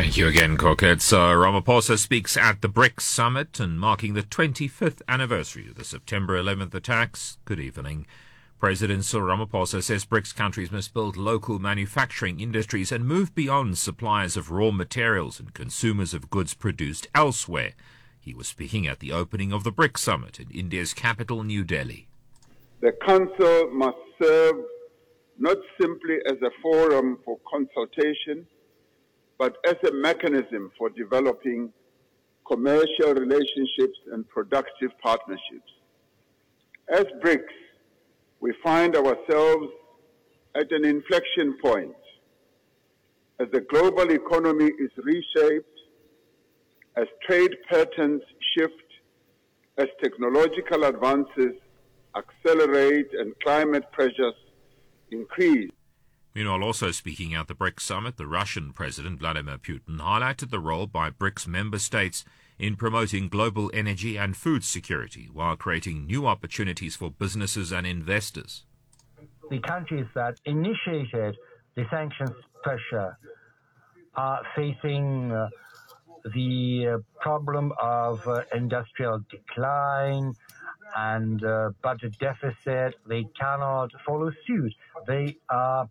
Thank you again, Koketso. Ramaphosa speaks at the BRICS summit and marking the 25th anniversary of the September 11th attacks. Good evening. President Cyril Ramaphosa says BRICS countries must build local manufacturing industries and move beyond suppliers of raw materials and consumers of goods produced elsewhere. He was speaking at the opening of the BRICS summit in India's capital, New Delhi. The Council must serve not simply as a forum for consultation, but as a mechanism for developing commercial relationships and productive partnerships. As BRICS, we find ourselves at an inflection point as the global economy is reshaped, as trade patterns shift, as technological advances accelerate and climate pressures increase. Meanwhile, also speaking at the BRICS summit, the Russian President Vladimir Putin highlighted the role by BRICS member states in promoting global energy and food security while creating new opportunities for businesses and investors. The countries that initiated the sanctions pressure are facing the problem of industrial decline and budget deficit. They cannot follow suit. They are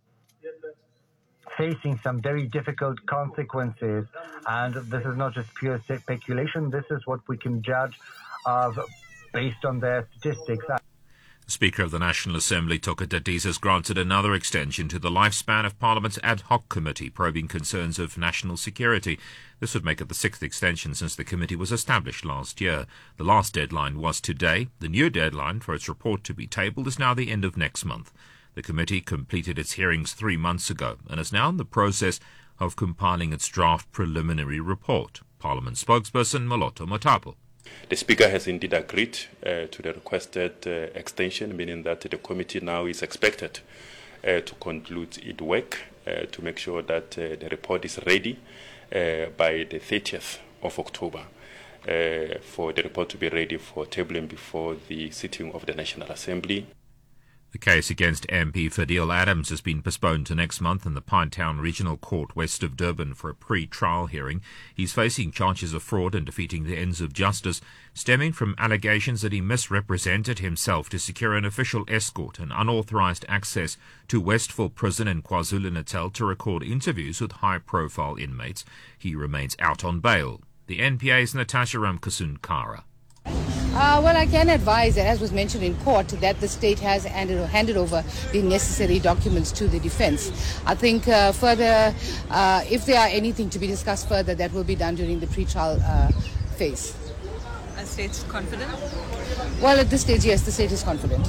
facing some very difficult consequences, and this is not just pure speculation. This is what we can judge of based on their statistics. Speaker of the National Assembly, Toka Dadis, has granted another extension to the lifespan of Parliament's ad hoc committee probing concerns of national security. This would make it the sixth extension since the committee was established last year. The last deadline was today. The new deadline for its report to be tabled is now the end of next month. The committee completed its hearings 3 months ago and is now in the process of compiling its draft preliminary report. Parliament spokesperson Moloto Motapo. The Speaker has indeed agreed to the requested extension, meaning that the committee now is expected to conclude its work to make sure that the report is ready by the 30th of October for the report to be ready for tabling before the sitting of the National Assembly. The case against MP Fadil Adams has been postponed to next month in the Pinetown Regional Court west of Durban for a pre-trial hearing. He's facing charges of fraud and defeating the ends of justice, stemming from allegations that he misrepresented himself to secure an official escort and unauthorized access to Westville Prison in KwaZulu-Natal to record interviews with high-profile inmates. He remains out on bail. The NPA's Natasha Ramkasun-Kara. Well, I can advise that, as was mentioned in court, that the state has handed over the necessary documents to the defense. I think further, if there are anything to be discussed further, that will be done during the pre-trial phase. The state's confident? Well, at this stage, yes, the state is confident.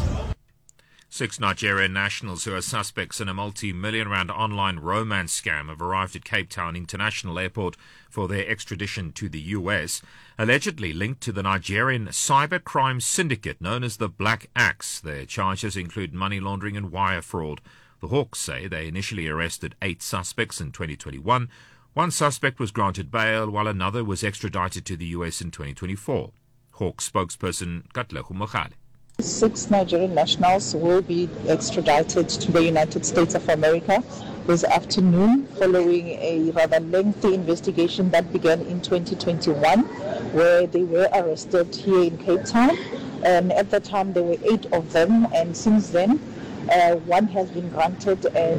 6 Nigerian nationals who are suspects in a multi-million-rand online romance scam have arrived at Cape Town International Airport for their extradition to the US, allegedly linked to the Nigerian cybercrime syndicate known as the Black Axe. Their charges include money laundering and wire fraud. The Hawks say they initially arrested 8 suspects in 2021. One suspect was granted bail, while another was extradited to the US in 2024. Hawks spokesperson Katlehu Mokhale. 6 Nigerian nationals will be extradited to the United States of America this afternoon following a rather lengthy investigation that began in 2021 where they were arrested here in Cape Town. And at the time there were 8 of them, and since then one has been granted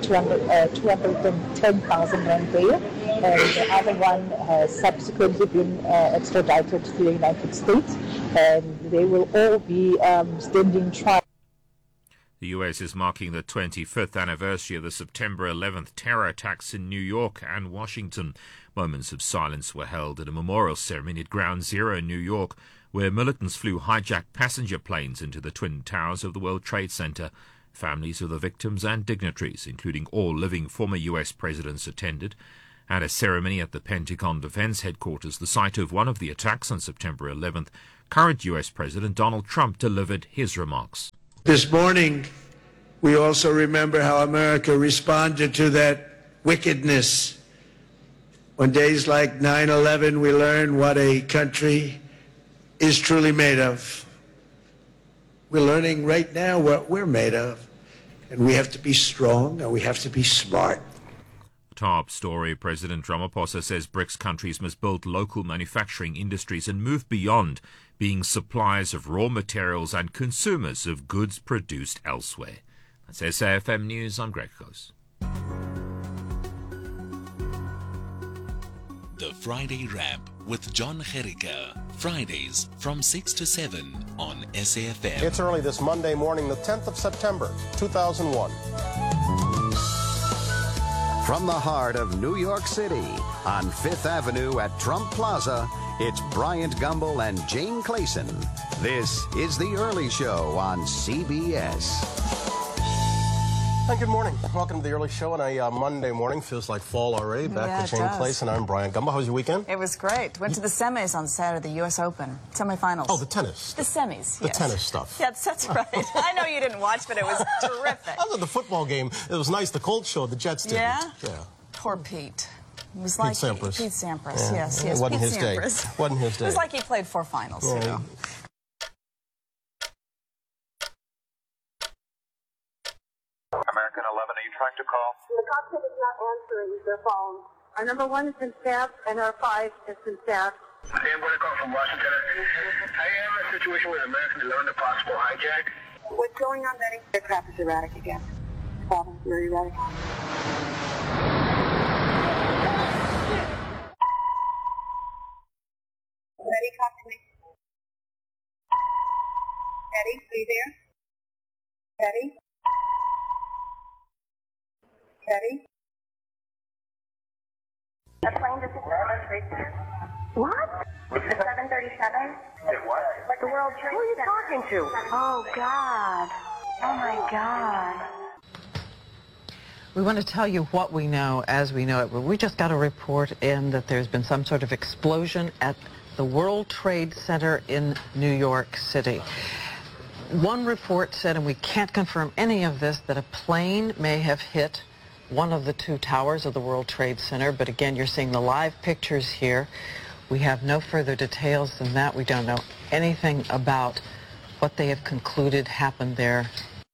210,000 rand bail, and the other one has subsequently been extradited to the United States, and they will all be standing trial. The US is marking the 25th anniversary of the September 11th terror attacks in New York and Washington. Moments of silence were held at a memorial ceremony at Ground Zero in New York, where militants flew hijacked passenger planes into the Twin Towers of the World Trade Center. Families of the victims and dignitaries, including all living former US presidents, attended. At a ceremony at the Pentagon Defense Headquarters, the site of one of the attacks on September 11th, current US President Donald Trump delivered his remarks. This morning, we also remember how America responded to that wickedness. On days like 9/11, we learn what a country is truly made of. We're learning right now what we're made of. And we have to be strong and we have to be smart. Top story, President Ramaphosa says BRICS countries must build local manufacturing industries and move beyond being suppliers of raw materials and consumers of goods produced elsewhere. That's SAFM News. I'm Greg Close. The Friday Wrap with John Gericke. Fridays from 6 to 7 on SAFM. It's early this Monday morning, the 10th of September, 2001. From the heart of New York City, on Fifth Avenue at Trump Plaza, it's Bryant Gumbel and Jane Clayson. This is The Early Show on CBS. And good morning. Welcome to The Early Show on a Monday morning. Feels like fall already. Back with Jane Clayson. I'm Bryant Gumbel. How was your weekend? It was great. Went to the semis on Saturday, the U.S. Open. Semifinals. Oh, the tennis. The semis, The tennis stuff. Yes, that's right. I know you didn't watch, but it was terrific. Other than the football game, it was nice. The Colts showed, the Jets didn't. Yeah? Yeah. Poor Pete. It was Pete like Sampras. Pete Sampras, Yeah. yes. It wasn't Pete his day. Sampras. Wasn't his day. It was like he played 4 finals, you know. American 11, are you trying to call? The cockpit is not answering their phone. Our number 1 has been staffed, and our 5 has been staffed. Hey, I'm going to call from Washington. I am in a situation with American 11, a possible hijack. What's going on, Betty? The aircraft is erratic again. Problem, very erratic. Betty, talk to me. Betty, are you there? Betty? Betty? The plane just What? The 737? What? Like the World Trade Center. Who are you talking to? Oh, God. Oh, my God. We want to tell you what we know as we know it. We just got a report in that there's been some sort of explosion at the World Trade Center in New York City. One report said, and we can't confirm any of this, that a plane may have hit one of the 2 towers of the World Trade Center. But again, you're seeing the live pictures here. We have no further details than that. We don't know anything about what they have concluded happened there.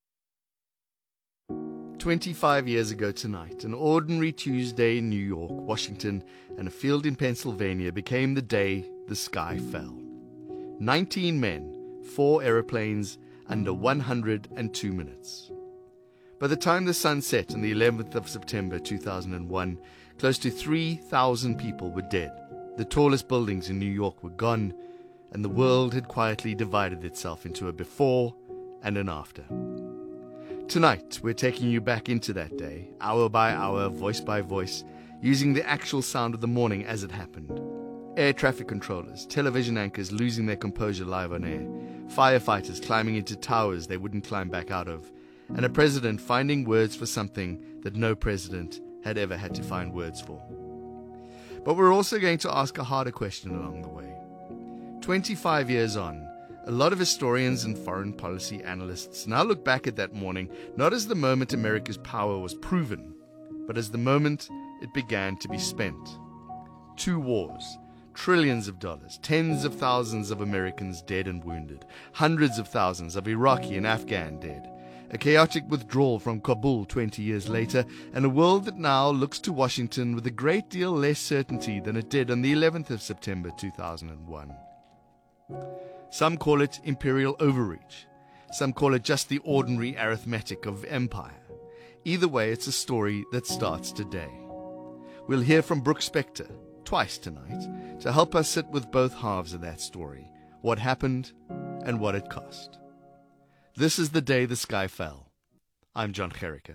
25 years ago tonight, an ordinary Tuesday in New York, Washington, and a field in Pennsylvania became the day the sky fell. 19 men, 4 aeroplanes, under 102 minutes. By the time the sun set on the 11th of September 2001, close to 3,000 people were dead. The tallest buildings in New York were gone, and the world had quietly divided itself into a before and an after. Tonight, we're taking you back into that day, hour by hour, voice by voice, using the actual sound of the morning as it happened. Air traffic controllers, television anchors losing their composure live on air, firefighters climbing into towers they wouldn't climb back out of, and a president finding words for something that no president had ever had to find words for. But we're also going to ask a harder question along the way. 25 years on, a lot of historians and foreign policy analysts now look back at that morning not as the moment America's power was proven, but as the moment it began to be spent. 2 wars, trillions of dollars, tens of thousands of Americans dead and wounded, hundreds of thousands of Iraqi and Afghan dead, a chaotic withdrawal from Kabul 20 years later, and a world that now looks to Washington with a great deal less certainty than it did on the 11th of September 2001. Some call it imperial overreach. Some call it just the ordinary arithmetic of empire. Either way, it's a story that starts today. We'll hear from Brooke Spector, twice tonight, to help us sit with both halves of that story, what happened and what it cost. This is the day the sky fell. I'm John Gericke.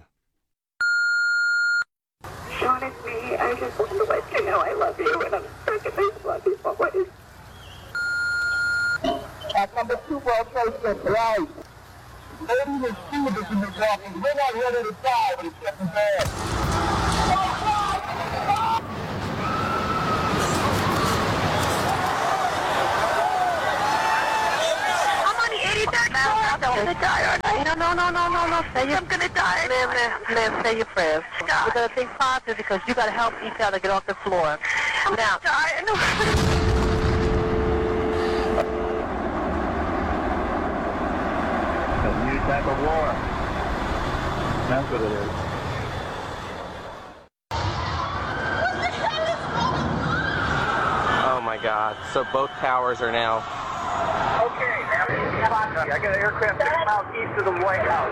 Sean, it's me. I just want to let you know I love you, and I'm stuck in this love you always. At number 2 World Trade Center, right. Ladies and students in this office, we're not ready to die, but it's getting bad. I'm on the 83rd floor. I'm gonna die, aren't I? No. I'm gonna die. Liv, say your prayers. We're gonna think positive because you gotta help each other get off the floor. Now. A new type of war. That's what it is. God. So both towers are now... Okay, I got an aircraft 6 miles east of the White House.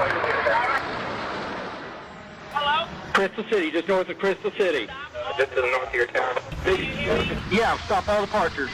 Hello? Crystal City, just north of Crystal City. Just to the north of your town. Yeah, stop all departures.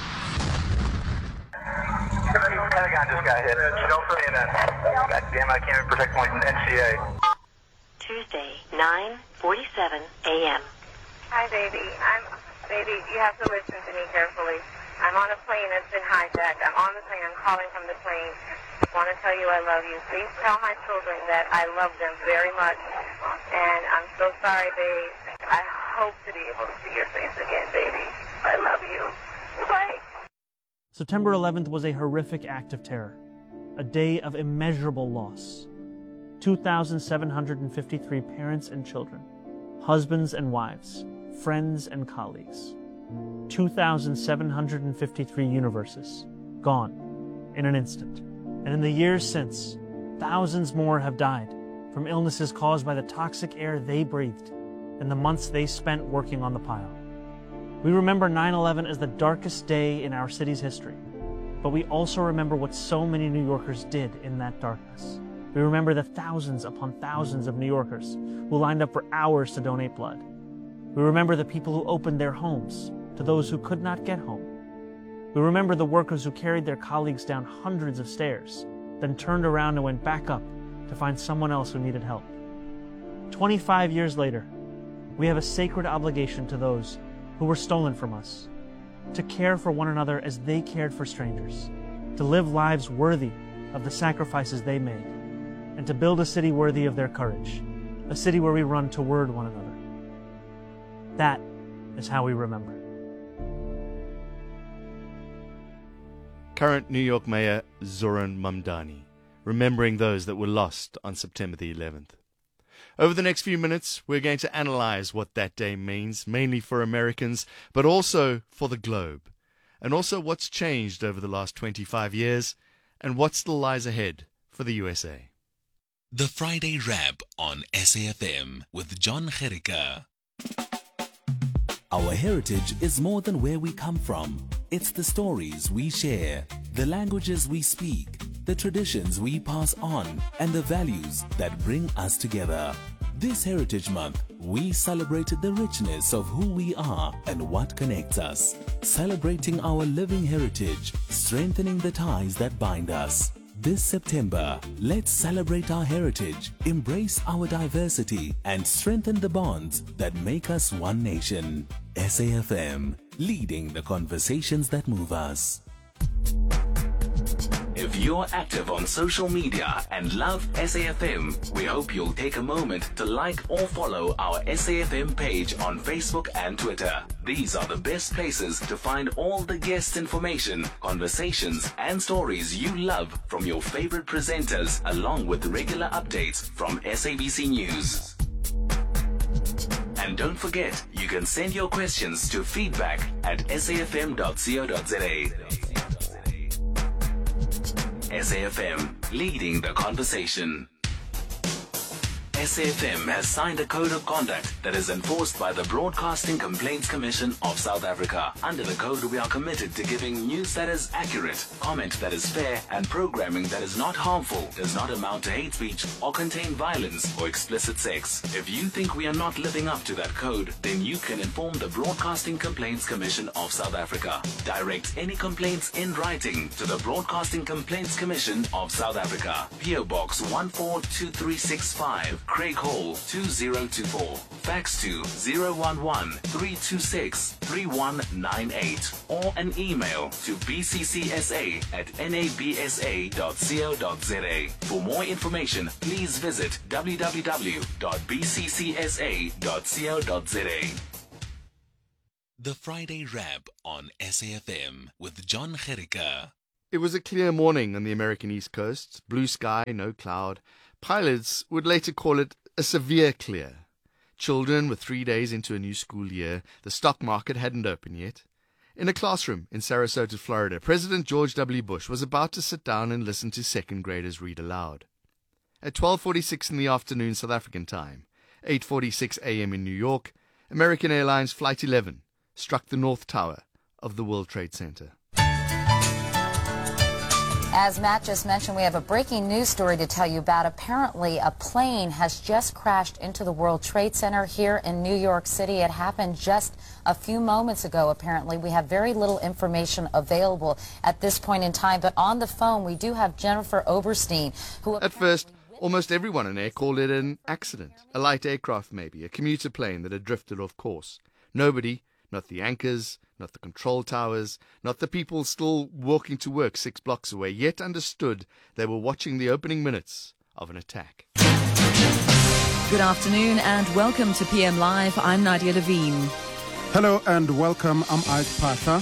Pentagon just got hit. Don't say that. God damn, I can't even protect my NCA. Tuesday, 9:47 a.m. Hi, baby. Baby, you have to listen to me carefully. I'm on a plane that's been hijacked. I'm on the plane. I'm calling from the plane. I want to tell you I love you. Please tell my children that I love them very much. And I'm so sorry, babe. I hope to be able to see your face again, baby. I love you. Bye. September 11th was a horrific act of terror, a day of immeasurable loss. 2,753 parents and children, husbands and wives, friends and colleagues. 2,753 universes, gone in an instant. And in the years since, thousands more have died from illnesses caused by the toxic air they breathed and the months they spent working on the pile. We remember 9/11 as the darkest day in our city's history, but we also remember what so many New Yorkers did in that darkness. We remember the thousands upon thousands of New Yorkers who lined up for hours to donate blood. We remember the people who opened their homes to those who could not get home. We remember the workers who carried their colleagues down hundreds of stairs, then turned around and went back up to find someone else who needed help. 25 years later, we have a sacred obligation to those who were stolen from us, to care for one another as they cared for strangers, to live lives worthy of the sacrifices they made, and to build a city worthy of their courage, a city where we run toward one another. That is how we remember. Current New York Mayor Zoran Mamdani, remembering those that were lost on September the 11th. Over the next few minutes, we're going to analyze what that day means, mainly for Americans, but also for the globe, and also what's changed over the last 25 years, and what still lies ahead for the USA. The Friday Wrap on SAFM with John Gericka. Our heritage is more than where we come from. It's the stories we share, the languages we speak, the traditions we pass on, and the values that bring us together. This Heritage Month, we celebrated the richness of who we are and what connects us. Celebrating our living heritage, strengthening the ties that bind us. This September, let's celebrate our heritage, embrace our diversity, and strengthen the bonds that make us one nation. SAFM, leading the conversations that move us. If you're active on social media and love SAFM, we hope you'll take a moment to like or follow our SAFM page on Facebook and Twitter. These are the best places to find all the guest information, conversations, and stories you love from your favorite presenters, along with regular updates from SABC News. And don't forget, you can send your questions to feedback@safm.co.za. SAFM, leading the conversation. SAFM has signed a code of conduct that is enforced by the Broadcasting Complaints Commission of South Africa. Under the code, we are committed to giving news that is accurate, comment that is fair, and programming that is not harmful, does not amount to hate speech, or contain violence or explicit sex. If you think we are not living up to that code, then you can inform the Broadcasting Complaints Commission of South Africa. Direct any complaints in writing to the Broadcasting Complaints Commission of South Africa. PO Box 142365. Craig Hall 2024. Fax to 011-326-3198 or an email to bccsa@nabsa.co.za. For more information, please visit www.bccsa.co.za. The Friday Wrap on SAFM with John Gericka. It was a clear morning on the American East Coast. Blue sky, no cloud. Pilots would later call it a severe clear. Children were 3 days into a new school year. The stock market hadn't opened yet. In a classroom in Sarasota, Florida, President George W. Bush was about to sit down and listen to second graders read aloud. At 12:46 in the afternoon South African time, 8:46 a.m. in New York, American Airlines Flight 11 struck the North Tower of the World Trade Center. As Matt just mentioned, we have a breaking news story to tell you about. Apparently, a plane has just crashed into the World Trade Center here in New York City. It happened just a few moments ago, apparently. We have very little information available at this point in time, but on the phone we do have Jennifer Oberstein, who... At first, almost everyone in air called it an accident. A light aircraft maybe, a commuter plane that had drifted off course. Nobody, not the anchors, not the control towers, not the people still walking to work 6 blocks away, yet understood they were watching the opening minutes of an attack. Good afternoon and welcome to PM Live. I'm Nadia Levine. Hello and welcome. I'm Ike Partha.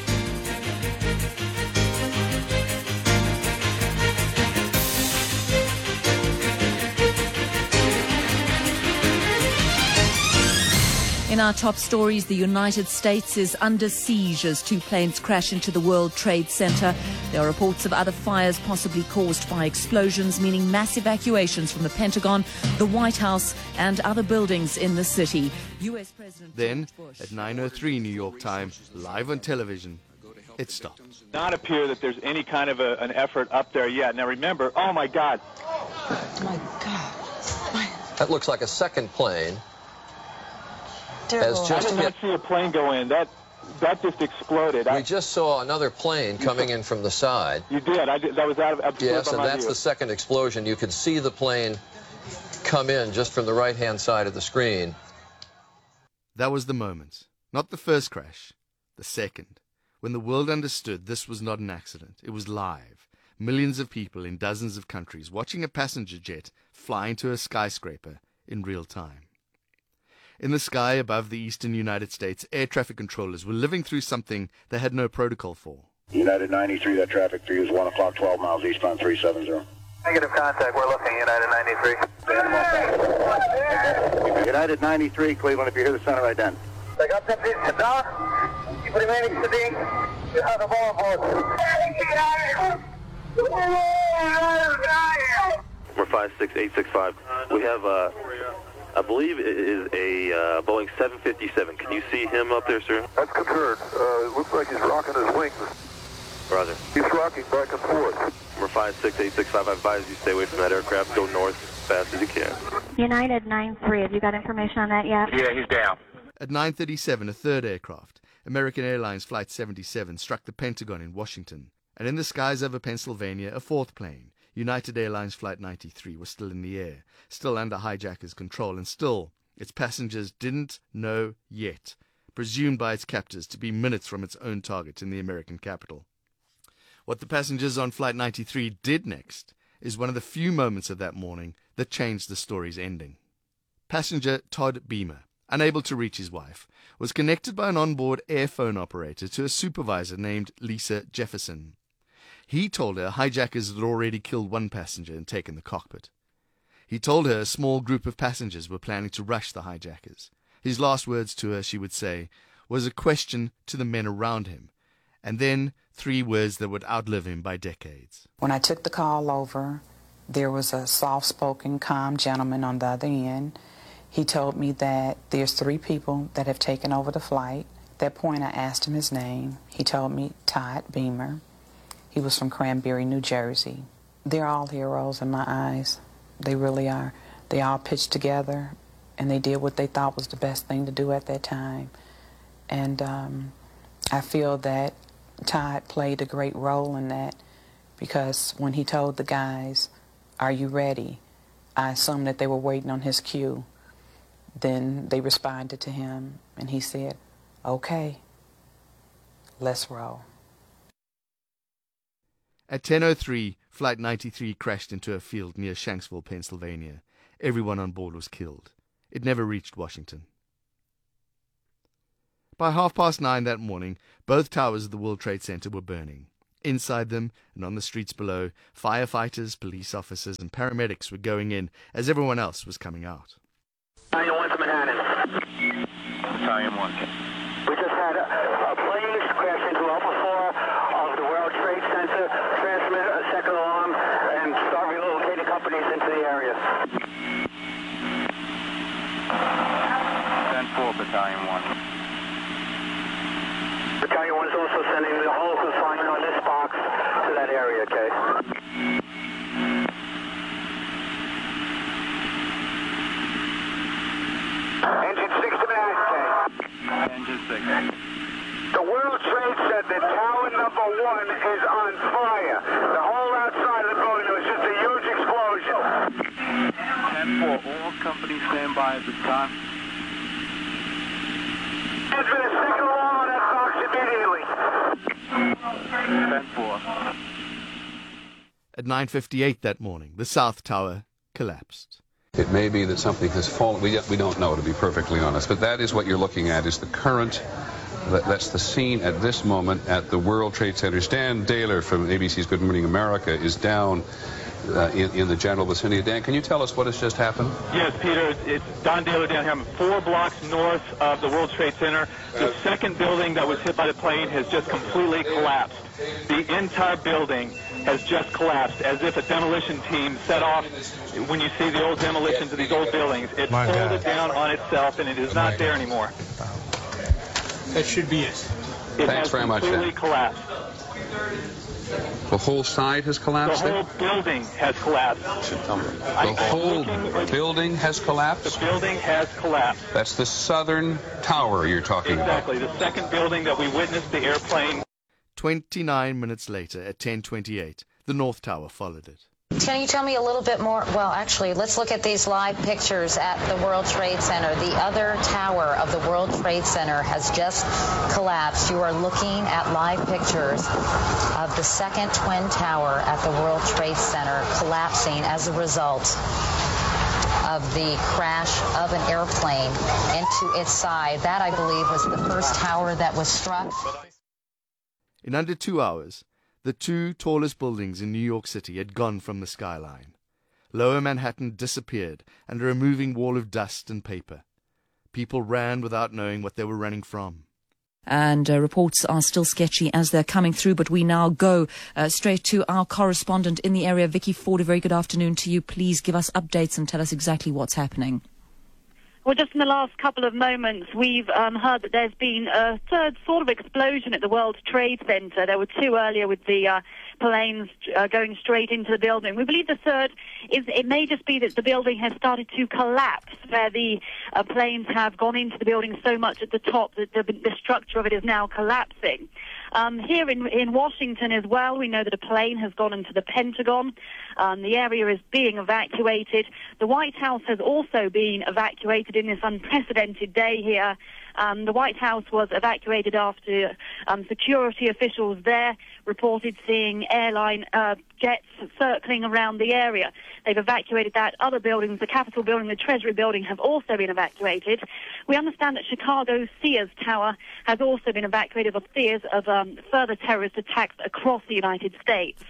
In our top stories, the United States is under siege as 2 planes crash into the World Trade Center. There are reports of other fires possibly caused by explosions, meaning mass evacuations from the Pentagon, the White House, and other buildings in the city. U.S. President Then, at 9:03 New York time, live on television, it stopped. Not appear that there's any kind of an effort up there yet. Now remember, oh my God. Oh my God. That looks like a second plane. I did not see a plane go in. That just exploded. We just saw another plane coming in from the side. You did. That was out of Yes, and that's the second explosion. You could see the plane come in just from the right-hand side of the screen. That was the moment. Not the first crash, the second, when the world understood this was not an accident. It was live. Millions of people in dozens of countries watching a passenger jet fly into a skyscraper in real time. In the sky above the eastern United States, air traffic controllers were living through something they had no protocol for. United 93, that traffic for you is 1 o'clock, 12 miles eastbound 370. Negative contact, we're looking, United 93. United 93, Cleveland, if you hear the center ident. Take up that piece of down. Keep remaining steady. You have the ball aboard. We're 56865. We have, I believe it is a Boeing 757. Can you see him up there, sir? That's confirmed. It looks like he's rocking his wings. Roger. He's rocking back and forth. Number 56865, I advise you stay away from that aircraft. Go north as fast as you can. United 93, have you got information on that yet? Yeah, he's down. At 9:37, a third aircraft, American Airlines Flight 77, struck the Pentagon in Washington. And in the skies over Pennsylvania, a fourth plane, United Airlines Flight 93, was still in the air, still under hijackers' control, and still its passengers didn't know yet, presumed by its captors to be minutes from its own target in the American capital. What the passengers on Flight 93 did next is one of the few moments of that morning that changed the story's ending. Passenger Todd Beamer, unable to reach his wife, was connected by an onboard airphone operator to a supervisor named Lisa Jefferson. He told her hijackers had already killed one passenger and taken the cockpit. He told her a small group of passengers were planning to rush the hijackers. His last words to her, she would say, was a question to the men around him, and then 3 words that would outlive him by decades. When I took the call over, there was a soft-spoken, calm gentleman on the other end. He told me that there's 3 people that have taken over the flight. At that point, I asked him his name. He told me Todd Beamer. He was from Cranberry, New Jersey. They're all heroes in my eyes. They really are. They all pitched together, and they did what they thought was the best thing to do at that time. And I feel that Todd played a great role in that, because when he told the guys, "Are you ready?" I assumed that they were waiting on his cue. Then they responded to him, and he said, "Okay, let's roll." At 10:03, Flight 93 crashed into a field near Shanksville, Pennsylvania. Everyone on board was killed. It never reached Washington. By 9:30 that morning, both towers of the World Trade Center were burning. Inside them and on the streets below, firefighters, police officers, and paramedics were going in as everyone else was coming out. Battalion 1 to Manhattan. Battalion 1. We just had a plane crash into Alpha 4 of the World Trade Center, transmit a second alarm, and start relocating companies into the area. 10-4, Battalion 1. Battalion 1 also sending the whole consignment on this box to that area, okay? Engine 6 to Manhattan, Engine 6. The World Trade Center, tower number 1 is on fire. The whole outside of the building, there was just a huge explosion. 10-4, all companies stand by at this time. There's been a second alarm on that box immediately. 10-4. At 9:58 that morning, the South Tower collapsed. It may be that something has fallen. We don't know, to be perfectly honest. But that is what you're looking at, is the current. That's the scene at this moment at the World Trade Center. Dan Daler from ABC's Good Morning America is down in the general vicinity. Dan, can you tell us what has just happened? Yes, Peter, it's Don Daler down here. I'm 4 blocks north of the World Trade Center. The second building that was hit by the plane has just completely collapsed. The entire building has just collapsed, as if a demolition team set off. When you see the old demolitions of these old buildings, it folded down on itself, and it is not there anymore. That should be it. Thanks very much, Dan. Completely collapsed. The whole side has collapsed? The whole building has collapsed. The whole building has collapsed? The building has collapsed. That's the southern tower you're talking about. Exactly. The second building that we witnessed the airplane. 29 minutes later, at 10:28, the North Tower followed it. Can you tell me a little bit more? Well, actually, let's look at these live pictures at the World Trade Center. The other tower of the World Trade Center has just collapsed. You are looking at live pictures of the second twin tower at the World Trade Center collapsing as a result of the crash of an airplane into its side. That, I believe, was the first tower that was struck. In under 2 hours, the 2 tallest buildings in New York City had gone from the skyline. Lower Manhattan disappeared under a moving wall of dust and paper. People ran without knowing what they were running from. And reports are still sketchy as they're coming through, but we now go straight to our correspondent in the area, Vicky Ford. A very good afternoon to you. Please give us updates and tell us exactly what's happening. Well, just in the last couple of moments, we've heard that there's been a third sort of explosion at the World Trade Center. There were 2 earlier with the planes going straight into the building. We believe the third it may just be that the building has started to collapse, where the planes have gone into the building so much at the top that the structure of it is now collapsing. Here in Washington as well, we know that a plane has gone into the Pentagon. The area is being evacuated. The White House has also been evacuated in this unprecedented day here. The White House was evacuated after security officials there reported seeing airline jets circling around the area. They've evacuated that. Other buildings, the Capitol building, the Treasury building, have also been evacuated. We understand that Chicago's Sears Tower has also been evacuated for fears of further terrorist attacks across the United States.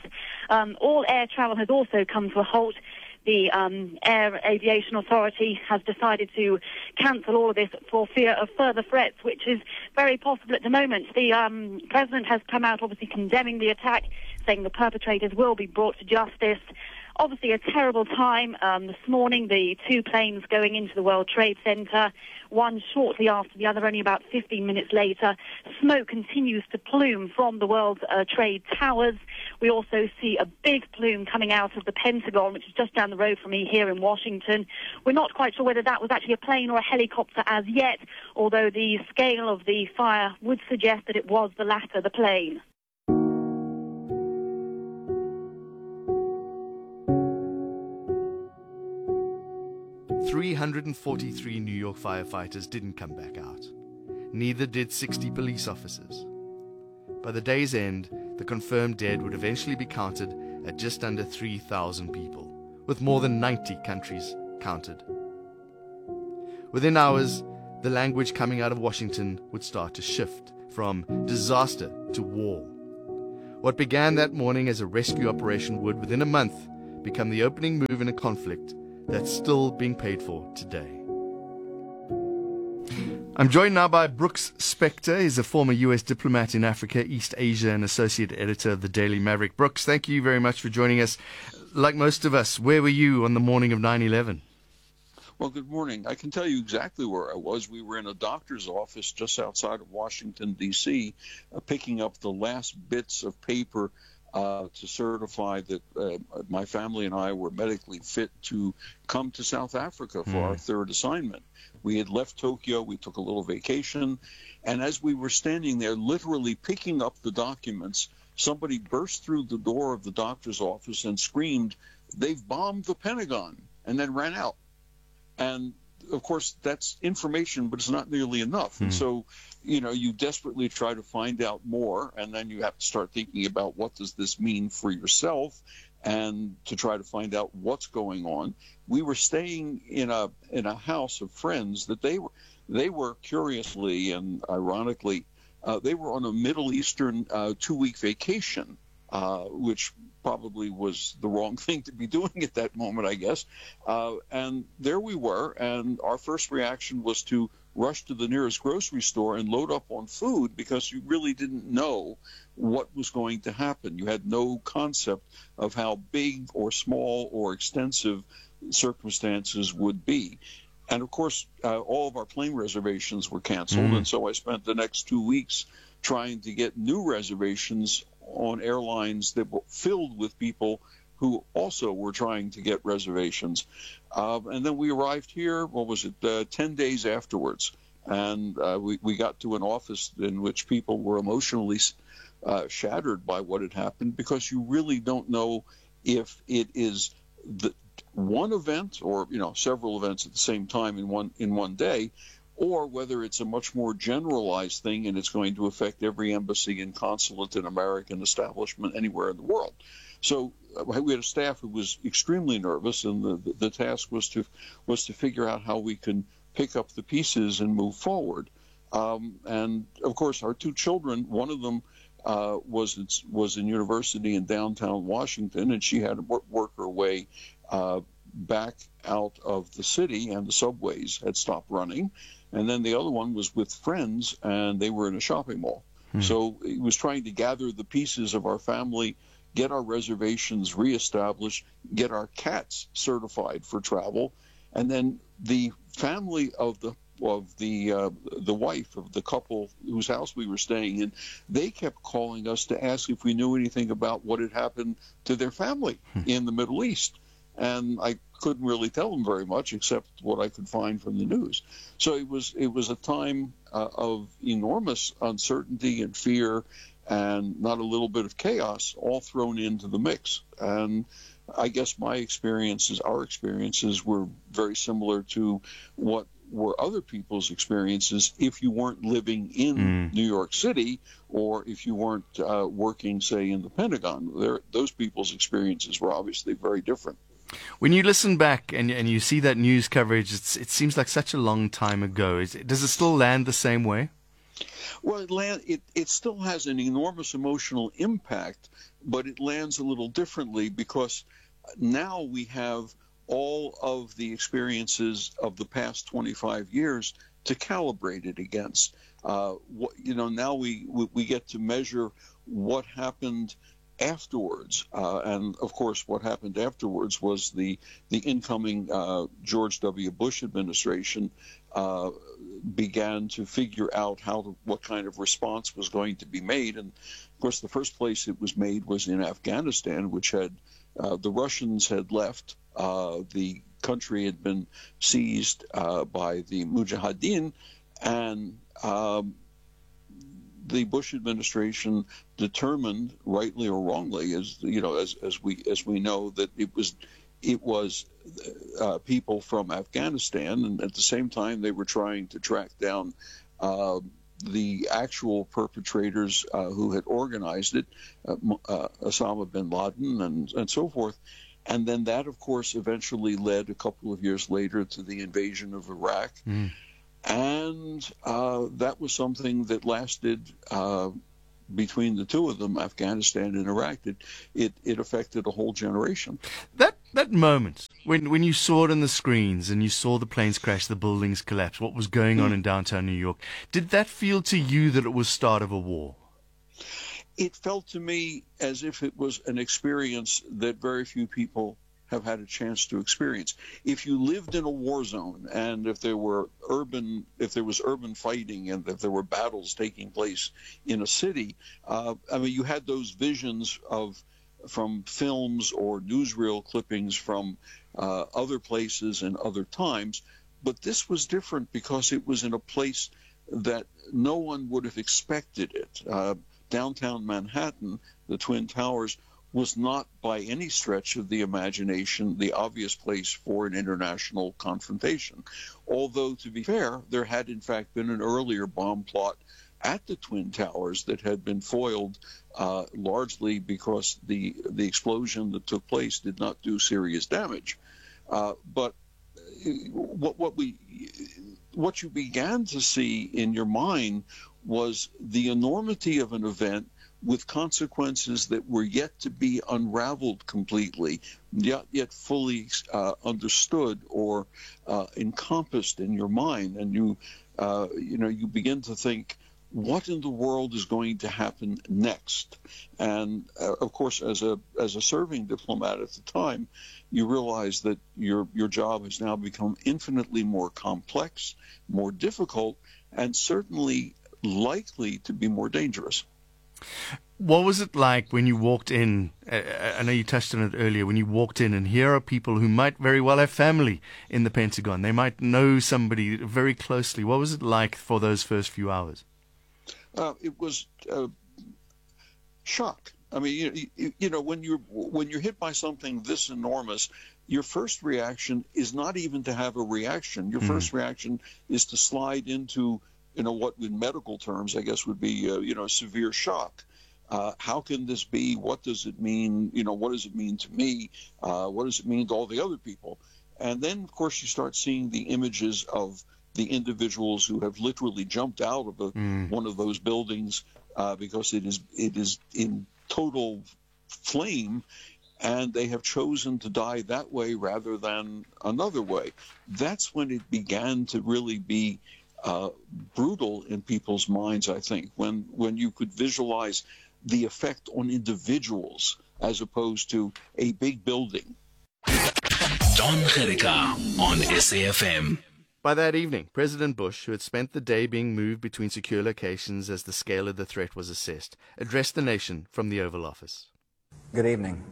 All air travel has also come to a halt. The Air Aviation Authority has decided to cancel all of this for fear of further threats, which is very possible at the moment. The President has come out obviously condemning the attack, saying the perpetrators will be brought to justice. Obviously a terrible time this morning, the 2 planes going into the World Trade Center, one shortly after the other, only about 15 minutes later. Smoke continues to plume from the World Trade Towers. We also see a big plume coming out of the Pentagon, which is just down the road from me here in Washington. We're not quite sure whether that was actually a plane or a helicopter as yet, although the scale of the fire would suggest that it was the latter, the plane. 343 New York firefighters didn't come back out. Neither did 60 police officers. By the day's end, the confirmed dead would eventually be counted at just under 3,000 people, with more than 90 countries counted. Within hours, the language coming out of Washington would start to shift from disaster to war. What began that morning as a rescue operation would, within a month, become the opening move in a conflict that's still being paid for today. I'm joined now by Brooks Spector. He's a former U.S. diplomat in Africa, East Asia, and associate editor of the Daily Maverick. Brooks, thank you very much for joining us. Like most of us, where were you on the morning of 9/11? Well, good morning. I can tell you exactly where I was. We were in a doctor's office just outside of Washington, D.C., picking up the last bits of paper to certify that my family and I were medically fit to come to South Africa for our third assignment. We had left Tokyo. We took a little vacation. And as we were standing there literally picking up the documents, somebody burst through the door of the doctor's office and screamed, "They've bombed the Pentagon," and then ran out. And, of course, that's information, but it's not nearly enough. And so, you desperately try to find out more, and then you have to start thinking about what does this mean for yourself and to try to find out what's going on. We were staying in a house of friends that they were curiously and ironically, they were on a Middle Eastern 2-week vacation, which probably was the wrong thing to be doing at that moment, I guess. And there we were, and our first reaction was to rush to the nearest grocery store and load up on food because you really didn't know what was going to happen. You had no concept of how big or small or extensive circumstances would be. And, of course, all of our plane reservations were canceled, and so I spent the next 2 weeks trying to get new reservations on airlines that were filled with people who also were trying to get reservations. And then we arrived here, 10 days afterwards. And we got to an office in which people were emotionally shattered by what had happened, because you really don't know if it is the one event or, several events at the same time in one day, or whether it's a much more generalized thing and it's going to affect every embassy and consulate and American establishment anywhere in the world. So we had a staff who was extremely nervous, and the task was to figure out how we can pick up the pieces and move forward. And of course, our 2 children, one of them was in university in downtown Washington, and she had to work her way back out of the city, and the subways had stopped running. And then the other one was with friends, and they were in a shopping mall. So it was trying to gather the pieces of our family, get our reservations reestablished, get our cats certified for travel, and then the family of the wife of the couple whose house we were staying in, they kept calling us to ask if we knew anything about what had happened to their family in the Middle East. And I couldn't really tell them very much except what I could find from the news. So it was a time of enormous uncertainty and fear, and not a little bit of chaos all thrown into the mix. And I guess our experiences were very similar to what were other people's experiences if you weren't living in New York City, or if you weren't working, say, in the Pentagon. Those people's experiences were obviously very different. When you listen back and you see that news coverage, it seems like such a long time ago. Does it still land the same way? Well, it still has an enormous emotional impact, but it lands a little differently because now we have all of the experiences of the past 25 years to calibrate it against. Now we get to measure what happened afterwards, and of course what happened afterwards was the incoming George W. Bush administration began to figure out what kind of response was going to be made. And of course the first place it was made was in Afghanistan, which had the Russians had left, the country had been seized by the Mujahideen, and the Bush administration determined, rightly or wrongly, as we know, that it was people from Afghanistan, and at the same time they were trying to track down the actual perpetrators who had organized it, Osama bin Laden and so forth. And then that, of course, eventually led a couple of years later to the invasion of Iraq. And that was something that lasted between the two of them, Afghanistan and Iraq. It affected a whole generation. That moment, when you saw it on the screens and you saw the planes crash, the buildings collapse, what was going on in downtown New York, did that feel to you that it was start of a war? It felt to me as if it was an experience that very few people have had a chance to experience. If you lived in a war zone, and if there was urban fighting, and if there were battles taking place in a city, you had those visions from films or newsreel clippings from other places and other times. But this was different because it was in a place that no one would have expected it. Downtown Manhattan, the Twin Towers, was not by any stretch of the imagination the obvious place for an international confrontation. Although, to be fair, there had in fact been an earlier bomb plot at the Twin Towers that had been foiled largely because the explosion that took place did not do serious damage. But what you began to see in your mind was the enormity of an event with consequences that were yet to be unraveled completely, yet fully understood or encompassed in your mind. And you begin to think, what in the world is going to happen next? And of course, as a serving diplomat at the time, you realize that your job has now become infinitely more complex, more difficult, and certainly likely to be more dangerous. What was it like when you walked in? I know you touched on it earlier. When you walked in, and here are people who might very well have family in the Pentagon. They might know somebody very closely. What was it like for those first few hours? It was shock. I mean, when you're hit by something this enormous, your first reaction is not even to have a reaction. Your first reaction is to slide into, what in medical terms, I guess, would be, severe shock. How can this be? What does it mean? What does it mean to me? What does it mean to all the other people? And then, of course, you start seeing the images of the individuals who have literally jumped out of one of those buildings because it is in total flame, and they have chosen to die that way rather than another way. That's when it began to really be brutal in people's minds, I think, when you could visualize the effect on individuals as opposed to a big building. Don Gericka on SAFM. By that evening, President Bush, who had spent the day being moved between secure locations as the scale of the threat was assessed, addressed the nation from the Oval Office. Good evening.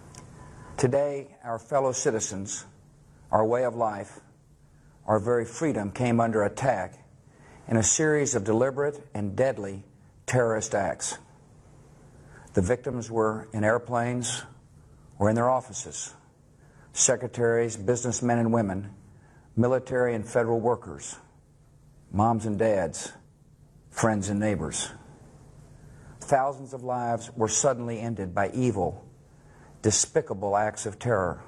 Today, our fellow citizens, our way of life, our very freedom came under attack in a series of deliberate and deadly terrorist acts. The victims were in airplanes or in their offices. Secretaries, businessmen and women, military and federal workers, moms and dads, friends and neighbors. Thousands of lives were suddenly ended by evil, despicable acts of terror.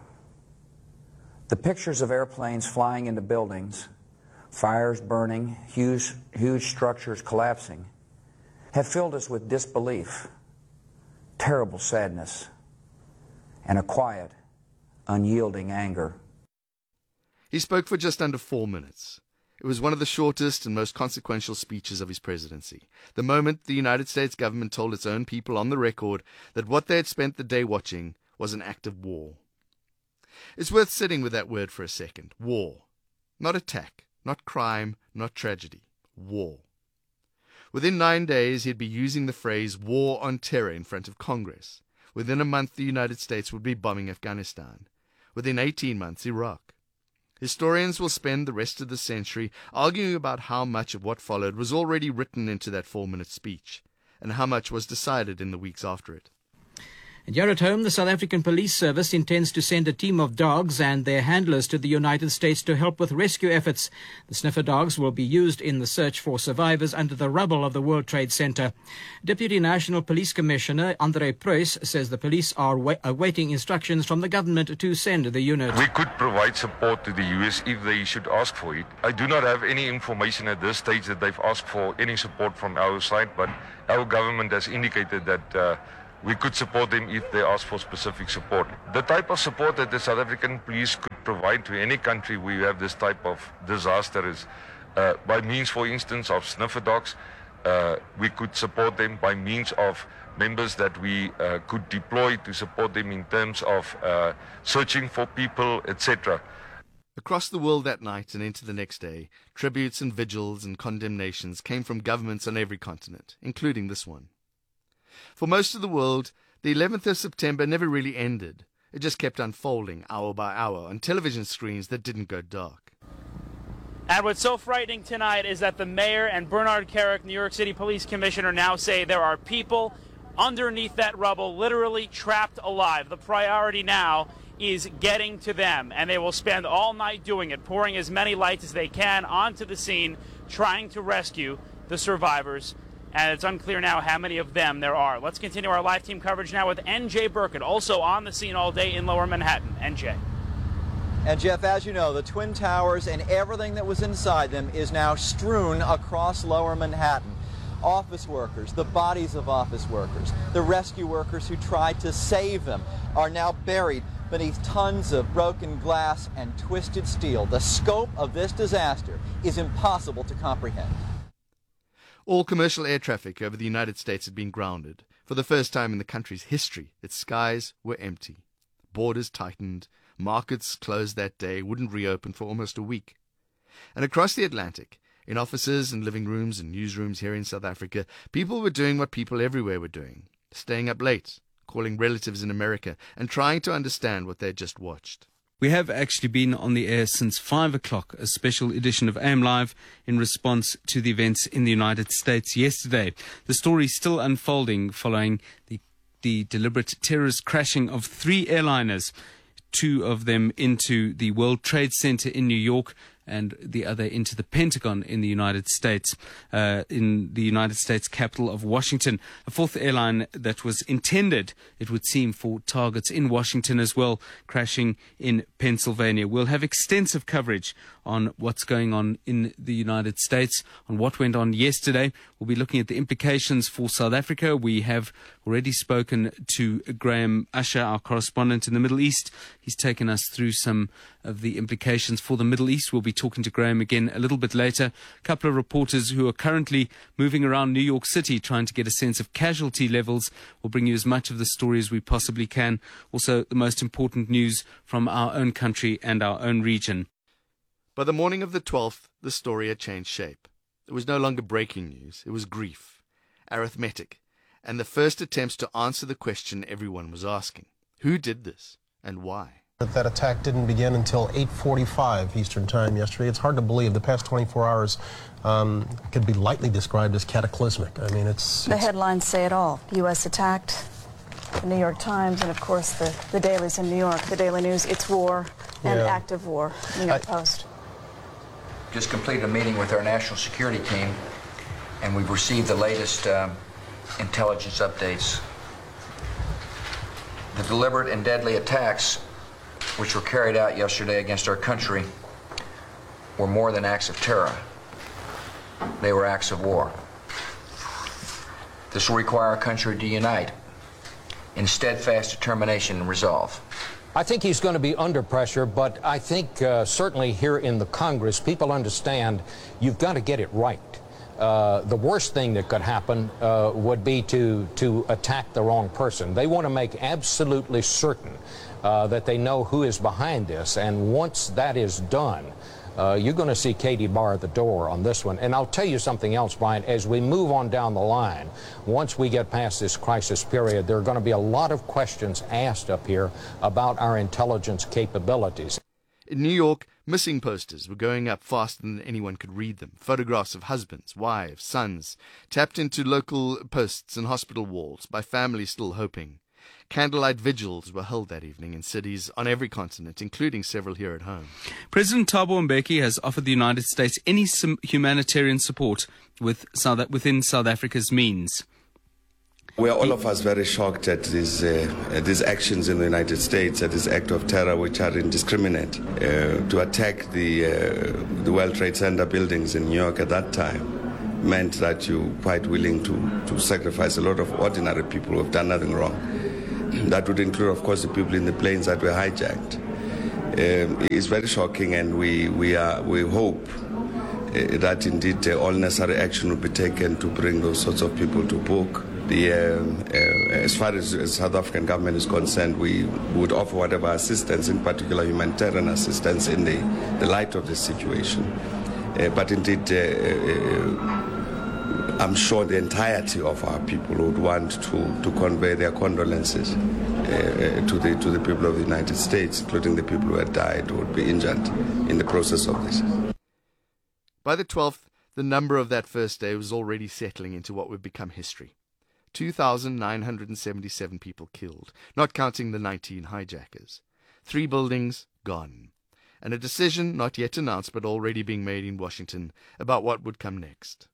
The pictures of airplanes flying into buildings, fires burning, huge structures collapsing, have filled us with disbelief, terrible sadness, and a quiet, unyielding anger. He spoke for just under 4 minutes. It was one of the shortest and most consequential speeches of his presidency. The moment the United States government told its own people on the record that what they had spent the day watching was an act of war. It's worth sitting with that word for a second. War. Not attack, not crime, not tragedy. War. Within 9 days, he'd be using the phrase war on terror in front of Congress. Within a month, the United States would be bombing Afghanistan. Within 18 months, Iraq. Historians will spend the rest of the century arguing about how much of what followed was already written into that 4-minute speech, and how much was decided in the weeks after it. And here at home, the South African Police Service intends to send a team of dogs and their handlers to the United States to help with rescue efforts. The sniffer dogs will be used in the search for survivors under the rubble of the World Trade Center. Deputy National Police Commissioner Andre Preuss says the police are awaiting instructions from the government to send the unit. We could provide support to the US if they should ask for it. I do not have any information at this stage that they've asked for any support from our side, but our government has indicated that we could support them if they ask for specific support. The type of support that the South African police could provide to any country where you have this type of disaster is by means, for instance, of sniffer dogs. We could support them by means of members that we could deploy to support them in terms of searching for people, etc. Across the world that night and into the next day, tributes and vigils and condemnations came from governments on every continent, including this one. For most of the world, the 11th of September never really ended. It just kept unfolding hour by hour on television screens that didn't go dark. And what's so frightening tonight is that the mayor and Bernard Kerik, New York City Police Commissioner, now say there are people underneath that rubble, literally trapped alive. The priority now is getting to them, and they will spend all night doing it, pouring as many lights as they can onto the scene, trying to rescue the survivors. And it's unclear now how many of them there are. Let's continue our live team coverage now with N.J. Burkett, also on the scene all day in Lower Manhattan. N.J. And Jeff, as you know, the Twin Towers and everything that was inside them is now strewn across Lower Manhattan. Office workers, the bodies of office workers, the rescue workers who tried to save them are now buried beneath tons of broken glass and twisted steel. The scope of this disaster is impossible to comprehend. All commercial air traffic over the United States had been grounded. For the first time in the country's history, its skies were empty. Borders tightened, markets closed that day, wouldn't reopen for almost a week. And across the Atlantic, in offices and living rooms and newsrooms here in South Africa, people were doing what people everywhere were doing, staying up late, calling relatives in America, and trying to understand what they'd just watched. We have actually been on the air since 5 o'clock, a special edition of AM Live in response to the events in the United States yesterday. The story is still unfolding following the deliberate terrorist crashing of 3 airliners, 2 of them into the World Trade Center in New York and the other into the Pentagon in the United States, capital of Washington. A 4th airline that was intended, it would seem, for targets in Washington as well, crashing in Pennsylvania. We'll have extensive coverage on what's going on in the United States, on what went on yesterday. We'll be looking at the implications for South Africa. We have already spoken to Graham Usher, our correspondent in the Middle East. He's taken us through some of the implications for the Middle East. We'll be talking to Graham again a little bit later. A couple of reporters who are currently moving around New York City trying to get a sense of casualty levels. We'll bring you as much of the story as we possibly can. Also, the most important news from our own country and our own region. By the morning of the 12th, the story had changed shape. It was no longer breaking news. It was grief, arithmetic, and the first attempts to answer the question everyone was asking. Who did this and why? That attack didn't begin until 8:45 Eastern Time yesterday. It's hard to believe the past 24 hours could be lightly described as cataclysmic. I mean, The headlines say it all. U.S. attacked, the New York Times, and of course the dailies in New York, the Daily News, it's war and active war, New York Post. Just completed a meeting with our national security team, and we've received the latest intelligence updates. The deliberate and deadly attacks which were carried out yesterday against our country were more than acts of terror. They were acts of war. This will require our country to unite in steadfast determination and resolve. I think he's going to be under pressure, but I think certainly here in the Congress, people understand you've got to get it right. The worst thing that could happen would be to attack the wrong person. They want to make absolutely certain that they know who is behind this, and once that is done, you're going to see Katie bar the door on this one. And I'll tell you something else, Brian, as we move on down the line, once we get past this crisis period, there are going to be a lot of questions asked up here about our intelligence capabilities. In New York, missing posters were going up faster than anyone could read them. Photographs of husbands, wives, sons, tapped into local posts and hospital walls by families still hoping. Candlelight vigils were held that evening in cities on every continent, including several here at home. President Thabo Mbeki has offered the United States any humanitarian support within South Africa's means. We are all of us very shocked at these actions in the United States, at this act of terror which are indiscriminate. To attack the World Trade Center buildings in New York at that time meant that you're quite willing to sacrifice a lot of ordinary people who have done nothing wrong. That would include, of course, the people in the planes that were hijacked. It's very shocking, and we hope that indeed all necessary action will be taken to bring those sorts of people to book. As far as the South African government is concerned, we would offer whatever assistance, in particular humanitarian assistance, in the light of this situation. But indeed, I'm sure the entirety of our people would want to convey their condolences to the people of the United States, including the people who had died or would be injured in the process of this. By the 12th, the number of that first day was already settling into what would become history. 2,977 people killed, not counting the 19 hijackers. 3 buildings gone. And a decision not yet announced but already being made in Washington about what would come next.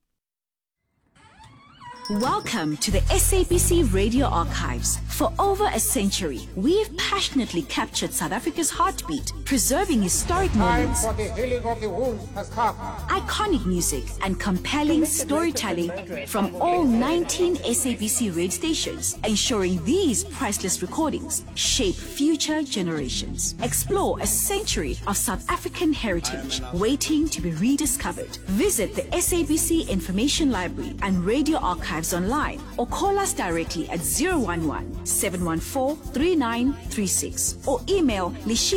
Welcome to the SABC Radio Archives. For over a century, we've passionately captured South Africa's heartbeat, preserving historic moments, Time for the healing of the wounds has come. iconic music, and compelling storytelling from all 19 SABC radio stations, ensuring these priceless recordings shape future generations. Explore a century of South African heritage waiting to be rediscovered. Visit the SABC Information Library and Radio Archives online, or call us directly at 011-714-3936 or email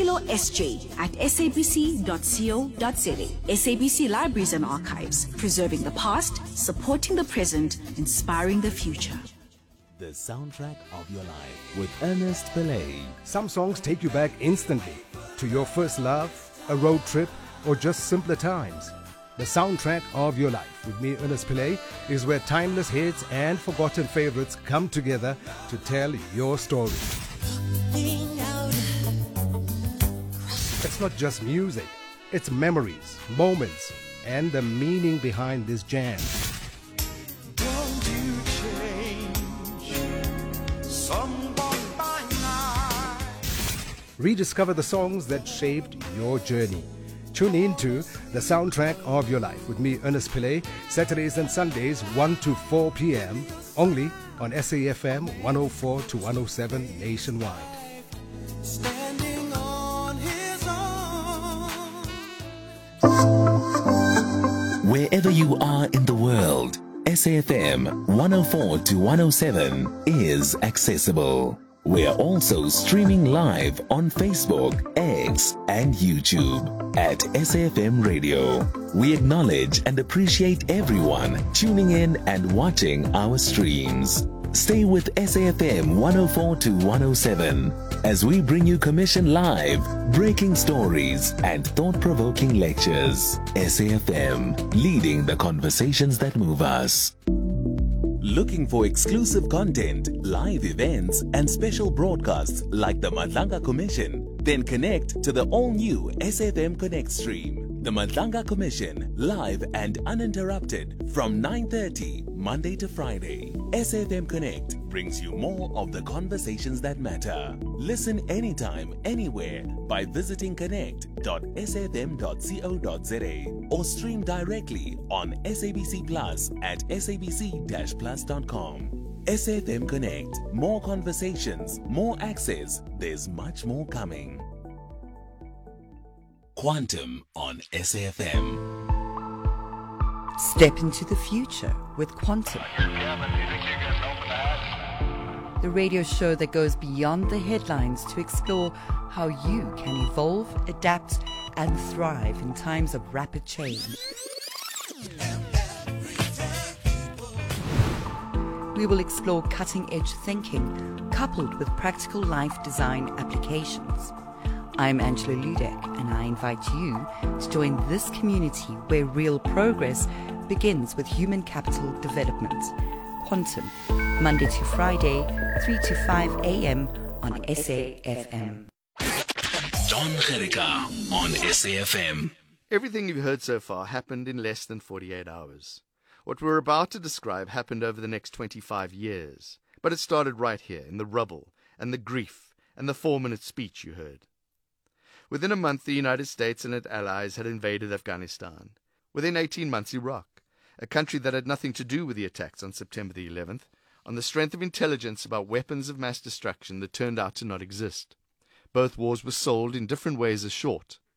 lishilo.sj@sabc.co.za. SABC Libraries and Archives, preserving the past, supporting the present, inspiring the future. The soundtrack of your life with Ernest Pillay. Some songs take you back instantly to your first love, a road trip, or just simpler times. The soundtrack of your life with me, Ernest Pillay, is where timeless hits and forgotten favorites come together to tell your story. It's not just music, it's memories, moments, and the meaning behind this jam. Don't you change someone by night. Rediscover the songs that shaped your journey. Tune in to The Soundtrack of Your Life with me, Ernest Pillay, Saturdays and Sundays, 1 to 4 p.m., only on SAFM 104 to 107 nationwide. Standing on his own. Wherever you are in the world, SAFM 104 to 107 is accessible. We are also streaming live on Facebook, X, and YouTube at SAFM Radio. We acknowledge and appreciate everyone tuning in and watching our streams. Stay with SAFM 104 to 107 as we bring you commission live, breaking stories, and thought-provoking lectures. SAFM, leading the conversations that move us. Looking for exclusive content, live events, and special broadcasts like the Madlanga Commission? Then connect to the all-new SAFM Connect stream. The Madlanga Commission, live and uninterrupted from 9:30 Monday to Friday. SAFM Connect brings you more of the conversations that matter. Listen anytime, anywhere by visiting connect.safm.co.za or stream directly on SABC Plus at sabc-plus.com. SAFM Connect. More conversations, more access. There's much more coming. Quantum on SAFM. Step into the future with Quantum. The radio show that goes beyond the headlines to explore how you can evolve, adapt, and thrive in times of rapid change. We will explore cutting-edge thinking coupled with practical life design applications. I'm Angela Ludek, and I invite you to join this community where real progress begins with human capital development. Quantum, Monday to Friday, 3 to 5 a.m. on SAFM. John Gerika on SAFM. Everything you've heard so far happened in less than 48 hours. What we're about to describe happened over the next 25 years. But it started right here, in the rubble, and the grief, and the 4-minute speech you heard. Within a month, the United States and its allies had invaded Afghanistan. Within 18 months, Iraq, a country that had nothing to do with the attacks on September the 11th, on the strength of intelligence about weapons of mass destruction that turned out to not exist. Both wars were sold in different ways as short.